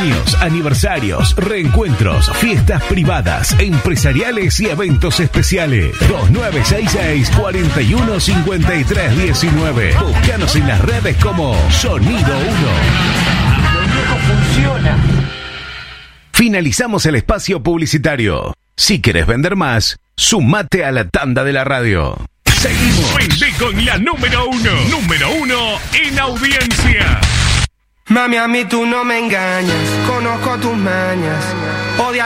cumpleaños, aniversarios, reencuentros, fiestas privadas, empresariales y eventos especiales. 2966-415319. Búscanos en las redes como Sonido 1. Funciona. Finalizamos el espacio publicitario. Si querés vender más, sumate a la tanda de la radio. Seguimos. Vende con la número 1. Número 1 en audiencia. Mami, a mí tú no me engañas. Conozco tus mañas. Odias